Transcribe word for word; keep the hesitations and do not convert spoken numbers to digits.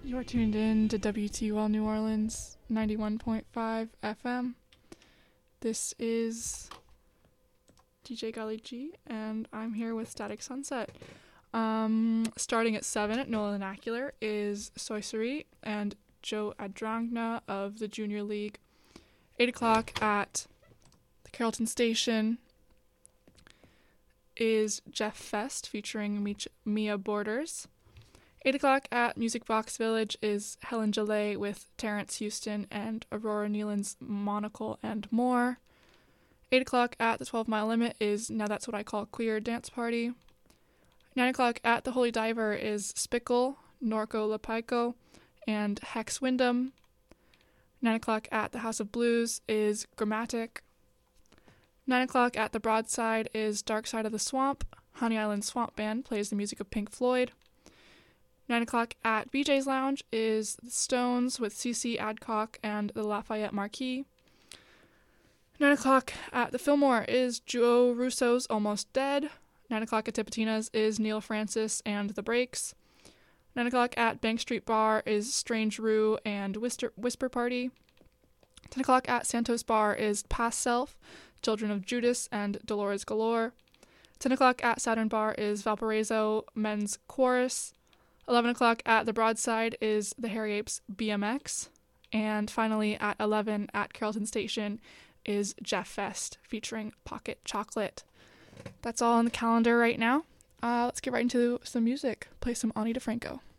You're tuned in to W T U L New Orleans ninety-one point five F M. This is D J Golly G, and I'm here with Static Sunset. Um, starting at seven at Nolan Acular is Soiserie and Joe Adrangna of the Junior League. eight o'clock at the Carrollton Station is Jeff Fest featuring Mich- Mia Borders. eight o'clock at Music Box Village is Helen Gillet with Terrence Houston and Aurora Nealon's Monocle and more. eight o'clock at the twelve Mile Limit is Now That's What I Call Queer Dance Party. nine o'clock at the Holy Diver is Spickle, Norco Lapaico, and Hex Wyndham. nine o'clock at the House of Blues is Grammatic. nine o'clock at the Broadside is Dark Side of the Swamp. Honey Island Swamp Band plays the music of Pink Floyd. nine o'clock at B J's Lounge is The Stones with Cece Adcock and the Lafayette Marquis. nine o'clock at the Fillmore is Joe Russo's Almost Dead. nine o'clock at Tipitina's is Neil Francis and The Breaks. nine o'clock at Bank Street Bar is Strange Rue and Whisper, Whisper Party. ten o'clock at Santos Bar is Past Self, Children of Judas, and Dolores Galore. ten o'clock at Saturn Bar is Valparaiso Men's Chorus. eleven o'clock at the Broadside is the Hairy Apes B M X. And finally at eleven at Carrollton Station is Jeff Fest featuring Pocket Chocolate. That's all on the calendar right now. Uh, let's get right into some music. Play some Ani DeFranco.